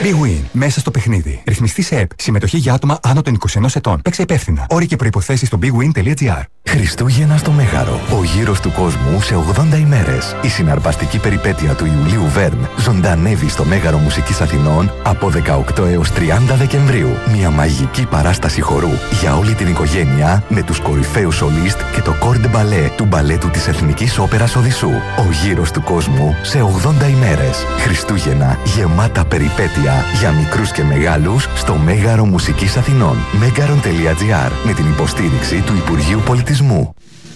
Big Win. Μέσα στο παιχνίδι. Ρυθμιστή σε ΕΠ. Συμμετοχή για άτομα άνω των 21 ετών. Παίξε υπεύθυνα. Όροι και προϋποθέσεις στο bigwin.gr. Χριστούγεννα στο Μέγαρο. Ο γύρος του κόσμου σε 80 ημέρες. Η συναρπαστική περιπέτεια του Ιουλίου Βέρν ζωντανεύει στο Μέγαρο Μουσικής Αθηνών από 18 έως 30 Δεκεμβρίου. Μια μαγική παράσταση χορού για όλη την οικογένεια με τους κορυφαίους σολίστ και το Κορ ντε Μπαλέ του μπαλέτου της Εθνικής Όπερας Οδυσσού. Ο γύρος του κόσμου σε 80 ημέρες. Χριστούγεννα γεμάτα περιπέτεια για μικρούς και μεγάλους στο Μέγαρο Μουσικής Αθηνών. Megaron.gr με την υποστήριξη του Υπουργείου Πολιτισμού.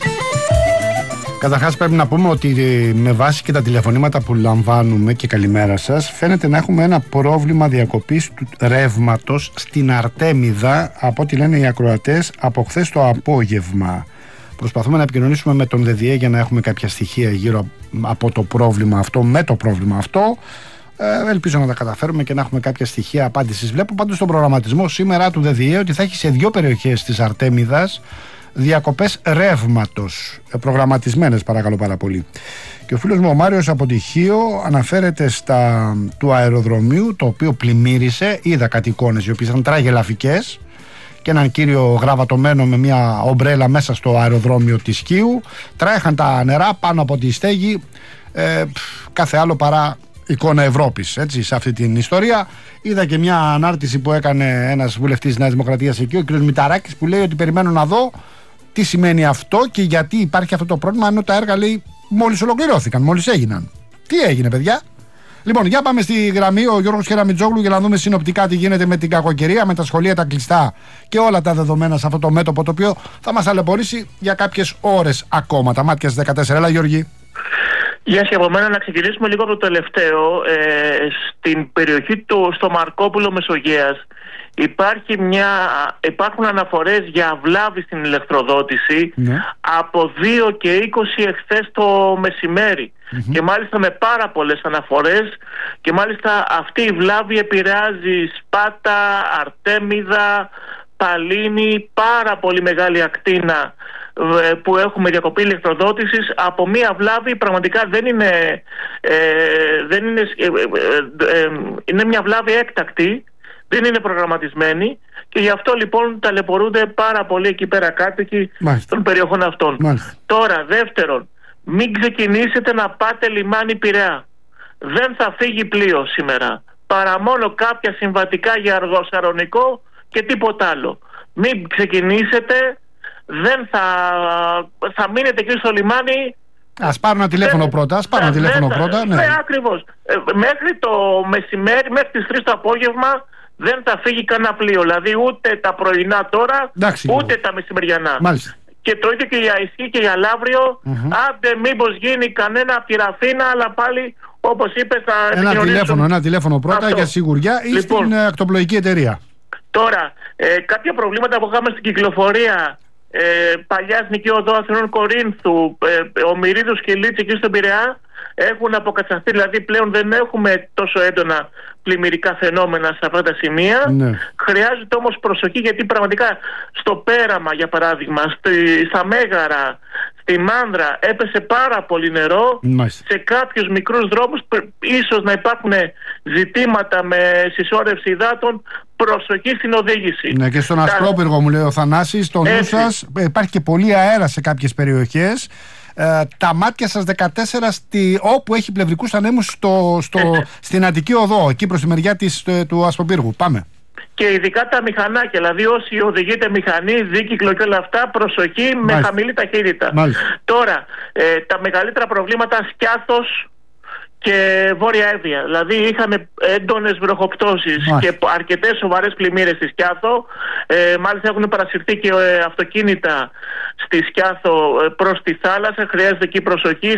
Καταρχάς πρέπει να πούμε ότι με βάση και τα τηλεφωνήματα που λαμβάνουμε, και καλημέρα σας, φαίνεται να έχουμε ένα πρόβλημα διακοπής του ρεύματος στην Αρτέμιδα, από ό,τι λένε οι ακροατές, από χθες το απόγευμα. Προσπαθούμε να επικοινωνήσουμε με τον ΔΔΕ για να έχουμε κάποια στοιχεία γύρω από το πρόβλημα αυτό, με το πρόβλημα αυτό. Ελπίζω να τα καταφέρουμε και να έχουμε κάποια στοιχεία απάντησης. Βλέπω πάντως στον προγραμματισμό σήμερα του ΔΔΕ ότι θα έχει σε 2 περιοχές της Αρτέμιδας διακοπές ρεύματος, προγραμματισμένες, παρακαλώ πάρα πολύ. Και ο φίλος μου ο Μάριος από τη Χίο αναφέρεται του αεροδρομίου, το οποίο πλημμύρισε. Είδα κάτι εικόνες οι οποίες ήταν τραγελαφικές, και έναν κύριο γραβατωμένο με μια ομπρέλα μέσα στο αεροδρόμιο της Χίου. Τρέχαν τα νερά πάνω από τη στέγη, κάθε άλλο παρά εικόνα Ευρώπης, έτσι, σε αυτή την ιστορία. Είδα και μια ανάρτηση που έκανε ένας βουλευτής της Νέας Δημοκρατίας εκεί, ο κ. Μηταράκης, που λέει ότι περιμένω να δω τι σημαίνει αυτό και γιατί υπάρχει αυτό το πρόβλημα, ενώ τα έργα, λέει, μόλις ολοκληρώθηκαν, μόλις έγιναν. Τι έγινε, παιδιά? Λοιπόν, για πάμε στη γραμμή, ο Γιώργος Κεραμιτζόγλου, για να δούμε συνοπτικά τι γίνεται με την κακοκαιρία, με τα σχολεία τα κλειστά και όλα τα δεδομένα σε αυτό το μέτωπο, το οποίο θα μας ταλαιπωρήσει για κάποιες ώρες ακόμα. Τα μάτια στις 14. Έλα, Γιώργη. Γεια σας από μένα. Να ξεκινήσουμε λίγο από το τελευταίο. Στην περιοχή στο Μαρκόπουλο Μεσογείας υπάρχουν αναφορές για βλάβη στην ηλεκτροδότηση, από 2 και 20 εχθές το μεσημέρι. Και μάλιστα με πάρα πολλές αναφορές, και μάλιστα αυτή η βλάβη επηρεάζει Σπάτα, Αρτέμιδα, Παλίνη, πάρα πολύ μεγάλη ακτίνα που έχουμε διακοπή ηλεκτροδότησης από μία βλάβη. Πραγματικά είναι μια βλάβη έκτακτη, δεν είναι προγραμματισμένη, και γι' αυτό λοιπόν ταλαιπωρούνται πάρα πολύ εκεί πέρα κάτοικοι των περιοχών αυτών. Τώρα, δεύτερον, μην ξεκινήσετε να πάτε λιμάνι Πειραιά. Δεν θα φύγει πλοίο σήμερα, παρά μόνο κάποια συμβατικά για Αργοσαρονικό και τίποτα άλλο. Μην ξεκινήσετε, δεν θα μείνετε εκεί στο λιμάνι. Ας πάρω ένα τηλέφωνο πρώτα. Ναι, ακριβώς. Μέχρι το μεσημέρι, μέχρι τις 3 το απόγευμα δεν θα φύγει κανένα πλοίο. Δηλαδή ούτε τα πρωινά τώρα, ούτε τα μεσημεριανά. Μάλιστα. Και το ίδιο και για Ισχύ και για Λαύριο. Άντε μήπως γίνει κανένα από τη Ραφίνα, αλλά πάλι, όπως είπες, θα επικοινωνήσουμε. Ένα τηλέφωνο πρώτα για σιγουριά, ή λοιπόν, στην ακτοπλοϊκή εταιρεία. Τώρα, κάποια προβλήματα που είχαμε στην κυκλοφορία, παλιά Εθνική Οδό Αθηνών Κορίνθου, ο Μυρίδος και Λίτση εκεί στον Πειραιά, έχουν αποκατασταθεί. Δηλαδή πλέον δεν έχουμε τόσο έντονα πλημμυρικά φαινόμενα σε αυτά τα σημεία. Χρειάζεται όμως προσοχή, γιατί πραγματικά στο Πέραμα, για παράδειγμα, στα Μέγαρα, στη Μάνδρα έπεσε πάρα πολύ νερό. Σε κάποιους μικρούς δρόμους ίσως να υπάρχουν ζητήματα με συσσόρευση υδάτων. Προσοχή στην οδήγηση. Ναι, και στον Ασπρόπυργο, μου λέει ο Θανάσης, στο νου σας, υπάρχει και πολύ αέρα σε κάποιες περιοχές. Τα μάτια σας 14 όπου έχει πλευρικούς ανέμους στην Αττική Οδό, εκεί προς τη μεριά του Ασπροπύργου. Πάμε. Και ειδικά τα μηχανάκια, δηλαδή όσοι οδηγείτε μηχανή, δίκυκλο και όλα αυτά, προσοχή με χαμηλή ταχύτητα. Τώρα, τα μεγαλύτερα προβλήματα Σκιάθος και Βόρεια Εύβοια. Δηλαδή είχαμε έντονες βροχοπτώσεις και αρκετές σοβαρές πλημμύρες στη Σκιάθο. Μάλιστα έχουν παρασυρθεί και αυτοκίνητα στη Σκιάθο προς τη θάλασσα. Χρειάζεται εκεί προσοχή.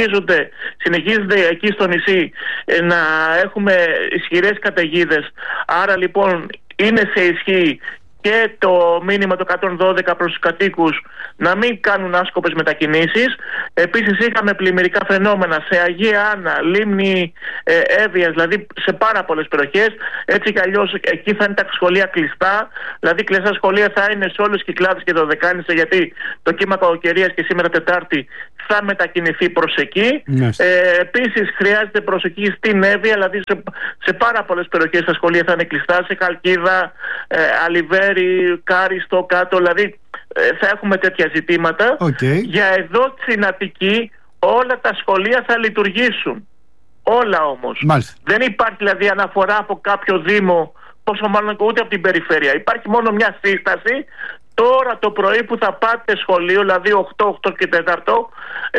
Συνεχίζεται εκεί στο νησί να έχουμε ισχυρές καταιγίδες. Άρα λοιπόν είναι σε ισχύ και το μήνυμα το 112 προς τους κατοίκους να μην κάνουν άσκοπες μετακινήσεις. Επίσης είχαμε πλημμυρικά φαινόμενα σε Αγία Άννα, Λίμνη Εύβοιας, δηλαδή σε πάρα πολλές περιοχές. Έτσι κι αλλιώς εκεί θα είναι τα σχολεία κλειστά, δηλαδή κλειστά σχολεία θα είναι σε όλους τους Κυκλάδες και το Δεκάνησα, γιατί το κύμα κακοκαιρίας και σήμερα Τετάρτη θα μετακινηθεί προς εκεί. Επίσης χρειάζεται προσοχή στην Εύβοια, δηλαδή σε πάρα πολλές περιοχές τα σχολεία θα είναι κλειστά, σε Χαλκίδα, Αλιβέρι, Κάριστο, κάτω, δηλαδή θα έχουμε τέτοια ζητήματα. Για εδώ στην Αττική όλα τα σχολεία θα λειτουργήσουν. Όλα όμως. Δεν υπάρχει δηλαδή αναφορά από κάποιο δήμο, πόσο μάλλον ούτε από την περιφέρεια. Υπάρχει μόνο μια σύσταση τώρα το πρωί που θα πάτε σχολείο, δηλαδή 8 και 4,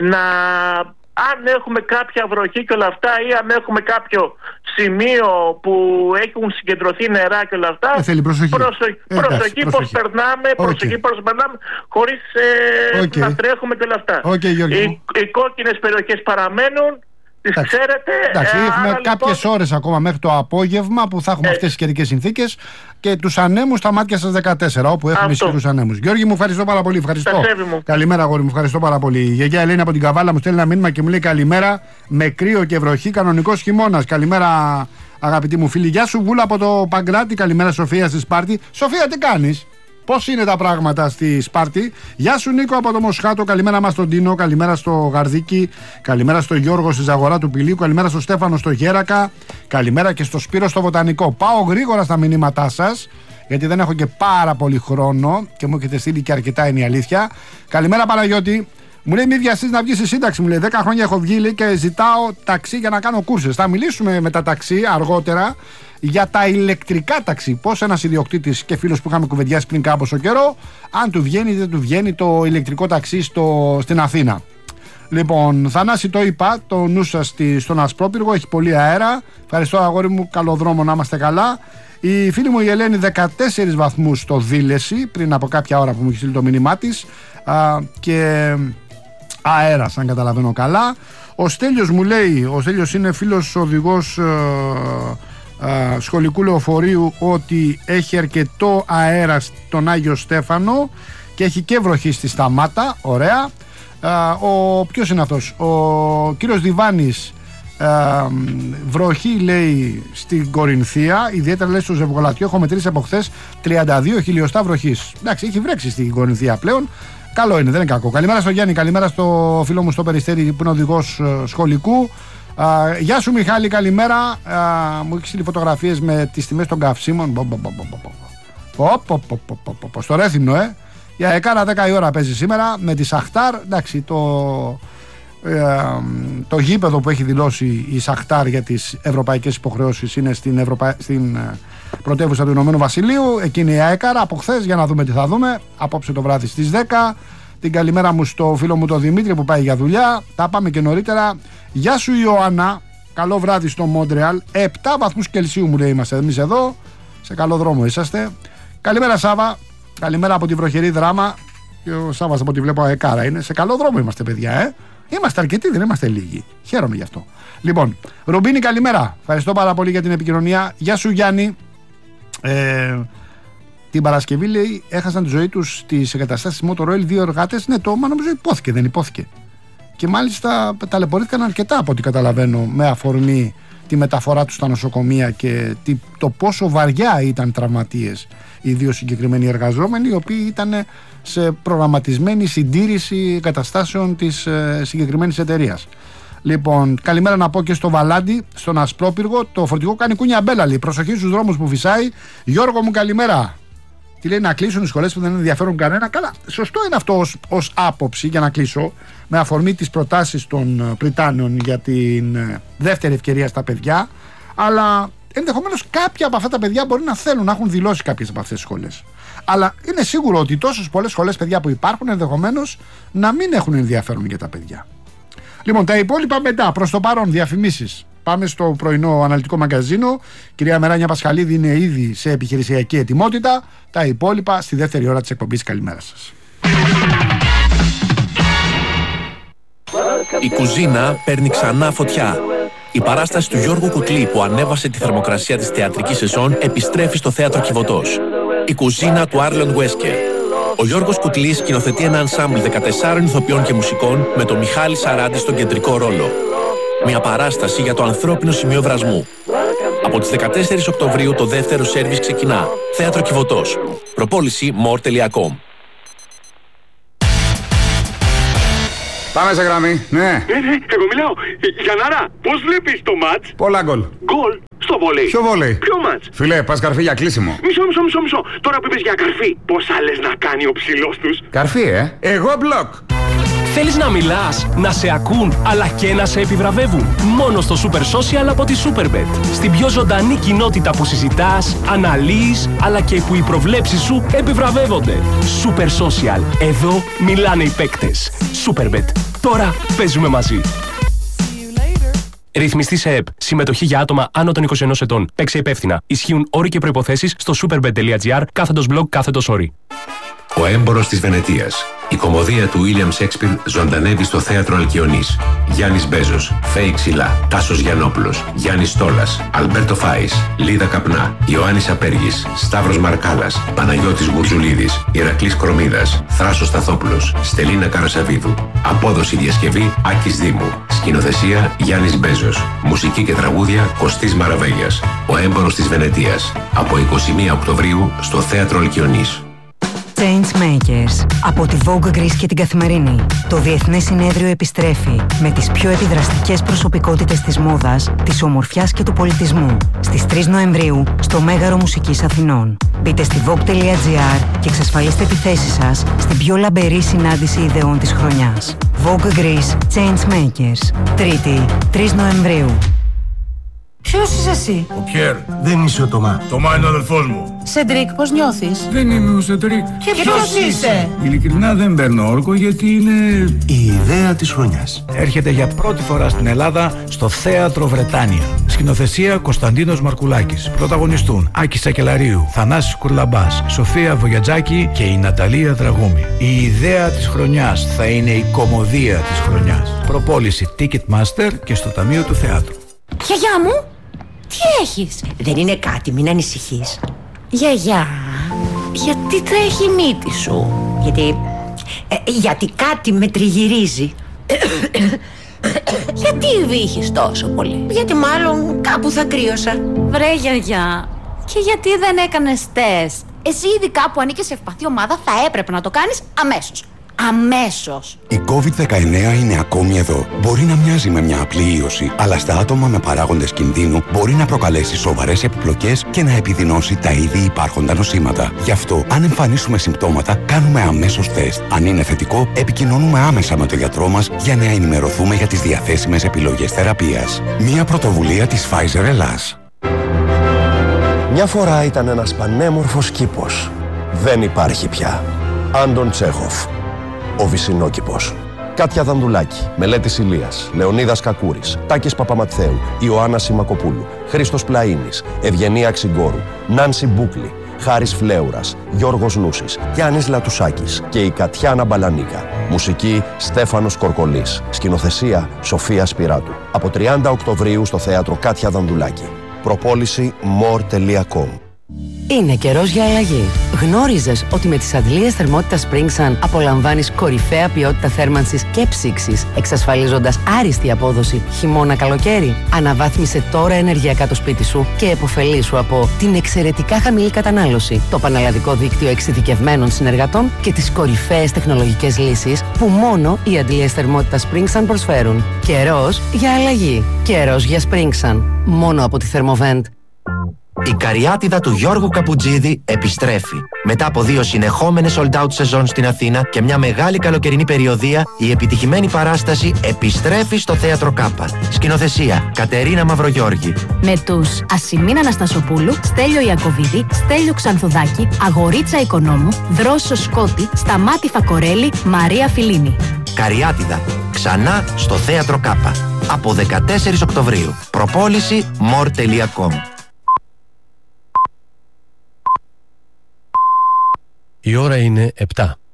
αν έχουμε κάποια βροχή και όλα αυτά, ή αν έχουμε κάποιο σημείο που έχουν συγκεντρωθεί νερά και όλα αυτά, προσοχή πώς περνάμε, χωρίς να τρέχουμε και όλα αυτά. Οι κόκκινες περιοχές παραμένουν. Ξέρετε, έχουμε κάποιες ώρες ακόμα μέχρι το απόγευμα που θα έχουμε αυτές τις καιρικές συνθήκες και τους ανέμους στα μάτια σας 14, όπου έχουμε ισχυρούς ανέμους. Γιώργη, μου ευχαριστώ πάρα πολύ. Ευχαριστώ. Καλημέρα, αγόρι μου, ευχαριστώ πάρα πολύ. Η γιαγιά Ελένη από την Καβάλα μου στέλνει ένα μήνυμα και μου λέει καλημέρα, με κρύο και βροχή, κανονικός χειμώνας. Καλημέρα, αγαπητή μου φίλη. Γεια σου, Βούλα από το Παγκράτη. Καλημέρα, Σοφία στη Σπάρτη. Σοφία, τι κάνεις? Πώς είναι τα πράγματα στη Σπάρτη? Γεια σου, Νίκο από το Μοσχάτο. Καλημέρα μας στον Τίνο. Καλημέρα στο Γαρδίκι. Καλημέρα στο Γιώργο στη Ζαγορά του Πηλίου. Καλημέρα στο Στέφανο στο Γέρακα. Καλημέρα και στο Σπύρο στο Βοτανικό. Πάω γρήγορα στα μηνύματά σας, γιατί δεν έχω και πάρα πολύ χρόνο και μου έχετε στείλει και αρκετά, είναι η αλήθεια. Καλημέρα, Παναγιώτη. Μου λέει μη βιαστείς να βγεις στη σύνταξη. Μου λέει 10 χρόνια έχω βγει, λέει, και ζητάω ταξί για να κάνω κούρσες. Θα μιλήσουμε με τα ταξί αργότερα για τα ηλεκτρικά ταξί. Πώς ένας ιδιοκτήτης και φίλος που είχαμε κουβεντιάσει πριν κάμποσο καιρό, αν του βγαίνει ή δεν του βγαίνει το ηλεκτρικό ταξί στην Αθήνα. Λοιπόν, Θανάση, το είπα, το νου σας στον Ασπρόπυργο, έχει πολύ αέρα. Ευχαριστώ, αγόρι μου, καλό δρόμο, να είμαστε καλά. Η φίλη μου η Ελένη 14 βαθμούς στο Δήλεση, πριν από κάποια ώρα που μου έχει στείλει το μήνυμά της, και αέρας, αν καταλαβαίνω καλά. Ο Στέλιος μου λέει, ο Στέλιος είναι φίλος οδηγός σχολικού λεωφορείου, ότι έχει αρκετό αέρα στον Άγιο Στέφανο και έχει και βροχή στη Σταμάτα. Ωραία. Ποιος είναι αυτός? Ο κύριος Διβάνης, βροχή λέει στην Κορινθία, ιδιαίτερα λέει στο Ζευγολατιό. Έχω μετρήσει από χθες 32 χιλιοστά βροχής. Εντάξει, έχει βρέξει στην Κορινθία πλέον. Καλό είναι, δεν είναι κακό. Καλημέρα στο Γιάννη, καλημέρα στο φίλο μου στο Περιστέρι που είναι οδηγός σχολικού. Γεια σου, Μιχάλη, καλημέρα. Μου έχει στείλει φωτογραφίες με τις τιμές των καυσίμων. Στο Ρέθυμνο, Για εκάνα 10 η ώρα παίζει σήμερα με τη Σαχτάρ. Εντάξει, το γήπεδο που έχει δηλώσει η Σαχτάρ για τις ευρωπαϊκές υποχρεώσεις είναι στην πρωτεύουσα του Ηνωμένου Βασιλείου. Εκείνη η ΑΕΚΑΡ από χθες, για να δούμε τι θα δούμε. Απόψε το βράδυ στις 10. Την καλημέρα μου στο φίλο μου τον Δημήτρη που πάει για δουλειά. Τα πάμε και νωρίτερα. Γεια σου, Ιωάννα. Καλό βράδυ στο Μόντρεαλ. 7 βαθμούς Κελσίου μου λέει είμαστε εμείς εδώ. Σε καλό δρόμο είσαστε. Καλημέρα, Σάβα. Καλημέρα από τη βροχερή Δράμα. Και ο Σάββας από ό,τι βλέπω αεκάρα είναι. Σε καλό δρόμο είμαστε, παιδιά, Είμαστε αρκετοί, δεν είμαστε λίγοι. Χαίρομαι γι' αυτό. Λοιπόν, Ρομπίνη, καλημέρα. Ευχαριστώ πάρα πολύ για την επικοινωνία. Γεια σου, Γιάννη. Την Παρασκευή λέει έχασαν τη ζωή τους στις εγκαταστάσεις Motorola 2 εργάτες. Ναι, μα νομίζω υπόθηκε, δεν υπόθηκε. Και μάλιστα ταλαιπωρήθηκαν αρκετά από ό,τι καταλαβαίνω, με αφορμή τη μεταφορά τους στα νοσοκομεία και το πόσο βαριά ήταν τραυματίες οι δύο συγκεκριμένοι εργαζόμενοι, οι οποίοι ήταν σε προγραμματισμένη συντήρηση εγκαταστάσεων της συγκεκριμένης εταιρείας. Λοιπόν, καλημέρα να πω και στο Βαλάντι, στον Ασπρόπυργο. Το φορτηγό κάνει κούνια μπέλα, λέει. Προσοχή στους δρόμους που φυσάει. Γιώργο μου, καλημέρα. Τι λέει, να κλείσουν οι σχολές που δεν ενδιαφέρουν κανένα? Καλά, σωστό είναι αυτό ως άποψη, για να κλείσω, με αφορμή τις προτάσεις των Πριτάνεων για την δεύτερη ευκαιρία στα παιδιά. Αλλά ενδεχομένως κάποια από αυτά τα παιδιά μπορεί να θέλουν να έχουν δηλώσει κάποιες από αυτές τις σχολές. Αλλά είναι σίγουρο ότι τόσες πολλές σχολές παιδιά που υπάρχουν ενδεχομένως να μην έχουν ενδιαφέρον για τα παιδιά. Λοιπόν, τα υπόλοιπα μετά, προς το παρόν, διαφημίσεις. Πάμε στο πρωινό αναλυτικό μαγκαζίνο. Κυρία Μεράνια Πασχαλίδη είναι ήδη σε επιχειρησιακή ετοιμότητα. Τα υπόλοιπα στη δεύτερη ώρα της εκπομπής. Καλημέρα σας. Η κουζίνα παίρνει ξανά φωτιά. Η παράσταση του Γιώργου Κουτλή που ανέβασε τη θερμοκρασία της θεατρικής σεζόν επιστρέφει στο θέατρο Κιβωτός. Η κουζίνα του Άρλον Βέσκερ. Ο Γιώργος Κουτλής σκηνοθετεί ένα ενσάμπλ 14 ηθοποιών και μουσικών με τον Μιχάλη Σαράντη στον κεντρικό ρόλο. Μια παράσταση για το ανθρώπινο σημείο βρασμού. Από τις 14 Οκτωβρίου το δεύτερο σέρβις ξεκινά. Θέατρο Κιβωτός. Προπόληση more.com. Πάμε σε γραμμή, ναι. Εγώ μιλάω. Γιαννάρα, πώς βλέπεις το μάτς? Πολλά γκολ. Γκολ στο βόλεϊ. Ποιο βόλεϊ? Ποιο μάτς? Φίλε, πας καρφί για κλείσιμο. Μισό. Τώρα που είπες για καρφί, πόσα λες να κάνει ο ψηλός τους? Καρφί, Εγώ μπλοκ. Θέλεις να μιλάς, να σε ακούν, αλλά και να σε επιβραβεύουν? Μόνο στο Super Social από τη Superbet. Στην πιο ζωντανή κοινότητα που συζητάς, αναλύεις, αλλά και που οι προβλέψεις σου επιβραβεύονται. Super Social. Εδώ μιλάνε οι παίκτες. Superbet. Τώρα παίζουμε μαζί. Ρυθμιστή σε ΕΠ. Συμμετοχή για άτομα άνω των 21 ετών. Παίξε υπεύθυνα. Ισχύουν όροι και προϋποθέσεις στο superbet.gr/blog/όροι. Ο έμπορος της Βενετίας. Η κωμωδία του William Shakespeare ζωντανεύει στο θέατρο Αλκιονής. Γιάννης Μπέζος, Φέη Ξυλά, Τάσος Γιαννόπουλος, Γιάννης Στόλας, Αλμπέρτο Φάης, Λίδα Καπνά, Ιωάννης Απέργης, Σταύρος Μαρκάλας, Παναγιώτης Γουρζουλίδης, Ηρακλής Κρομίδας, Θράσος Σταθόπουλος, Στελίνα Καρασαβίδου. Απόδοση διασκευή Άκης Δήμου. Σκηνοθεσία Γιάννης Μπέζος. Μουσική και τραγούδια Κωστής Μαραβέλιας. Ο έμπορος της Βενετίας. Από 21 Οκτωβρίου στο θέατρο Αλκιονής. Changemakers από τη Vogue Greece και την Καθημερινή. Το Διεθνές Συνέδριο επιστρέφει με τις πιο επιδραστικές προσωπικότητες της μόδας, της ομορφιάς και του πολιτισμού στις 3 Νοεμβρίου στο Μέγαρο Μουσικής Αθηνών. Μπείτε στη vogue.gr και εξασφαλίστε τη θέση σας στην πιο λαμπερή συνάντηση ιδεών της χρονιάς. Vogue Greece Changemakers. Τρίτη, 3 Νοεμβρίου. Ποιος είσαι εσύ? Ο Πιέρ. Δεν είσαι ο Τωμά. Τωμά είναι ο αδελφός μου. Σεντρίκ, πώς νιώθεις? Δεν είμαι ο Σεντρίκ. Και ποιος είσαι? Ειλικρινά δεν παίρνω όρκο γιατί είναι η ιδέα της χρονιάς. Έρχεται για πρώτη φορά στην Ελλάδα στο Θέατρο Βρετάνια. Σκηνοθεσία Κωνσταντίνος Μαρκουλάκης. Πρωταγωνιστούν Άκης Σακελαρίου, Θανάσης Κουρλαμπάς, Σοφία Βογιατζάκη και η Ναταλία Δραγούμη. Η ιδέα της χρονιάς θα είναι η κωμωδία της χρονιάς. Προπόληση Ticketmaster και στο Ταμείο του Θεάτρου. Γιαγιά μου, τι έχεις? Δεν είναι κάτι, μην ανησυχείς. Γιαγιά, γιατί τρέχει η μύτη σου? Γιατί κάτι με τριγυρίζει. Γιατί βύχεις τόσο πολύ? Γιατί μάλλον κάπου θα κρύωσα. Βρε γιαγιά, και γιατί δεν έκανες τεστ? Εσύ ειδικά που ανήκεις σε ευπαθή ομάδα θα έπρεπε να το κάνεις αμέσως. Αμέσως. Η COVID-19 είναι ακόμη εδώ. Μπορεί να μοιάζει με μια απλή ίωση, αλλά στα άτομα με παράγοντες κινδύνου μπορεί να προκαλέσει σοβαρές επιπλοκές και να επιδεινώσει τα ήδη υπάρχοντα νοσήματα. Γι' αυτό, αν εμφανίσουμε συμπτώματα, κάνουμε αμέσως τεστ. Αν είναι θετικό, επικοινωνούμε άμεσα με τον γιατρό μας για να ενημερωθούμε για τις διαθέσιμες επιλογές θεραπείας. Μια πρωτοβουλία της Pfizer Ελλάς. Μια φορά ήταν ένας πανέμορφος κήπος. Δεν υπάρχει πια. Άντων Τσέχοφ. Ο Βυσσινόκηπος. Κάτια Δανδουλάκη, Μελέτης Ηλίας, Λεωνίδας Κακούρης, Τάκης Παπαματθέου, Ιωάννα Σιμακοπούλου, Χρήστος Πλαΐνης, Ευγενία Ξυγκόρου, Νάνση Μπούκλη, Χάρης Φλέουρας, Γιώργος Νούσης, Γιάννης Λατουσάκης και η Κατιάνα Μπαλανίκα. Μουσική Στέφανος Κορκολής. Σκηνοθεσία Σοφία Σπυράτου. Από 30 Οκτωβρίου στο θέατρο Κάτια Δανδουλάκη. Προπόληση more.com. Είναι καιρός για αλλαγή. Γνώριζες ότι με τις αντλίες θερμότητας Springsun απολαμβάνεις κορυφαία ποιότητα θέρμανσης και ψήξης, εξασφαλίζοντας άριστη απόδοση χειμώνα-καλοκαίρι? Αναβάθμισε τώρα ενεργειακά το σπίτι σου και επωφελήσου από την εξαιρετικά χαμηλή κατανάλωση, το πανελλαδικό δίκτυο εξειδικευμένων συνεργατών και τις κορυφαίες τεχνολογικές λύσεις που μόνο οι αντλίες θερμότητας Springsun προσφέρουν. Καιρός για αλλαγή. Καιρός για Springsun. Μόνο από τη Thermovent. Η Καριάτιδα του Γιώργου Καπουτζίδη επιστρέφει. Μετά από 2 συνεχόμενες sold out σεζόν στην Αθήνα και μια μεγάλη καλοκαιρινή περιοδεία, η επιτυχημένη παράσταση επιστρέφει στο Θέατρο Κάπα. Σκηνοθεσία Κατερίνα Μαυρογιώργη. Με τους Ασημίνα Αναστασοπούλου, Στέλιο Ιακωβίδη, Στέλιο Ξανθουδάκη, Αγορίτσα Οικονόμου, Δρόσο Σκότη, Σταμάτη Φακορέλη, Μαρία Φιλίνη. Καριάτιδα. Ξανά στο Θέατρο Κάπα. Από 14 Οκτωβρίου. Προπόληση more.com. Η ώρα είναι 7.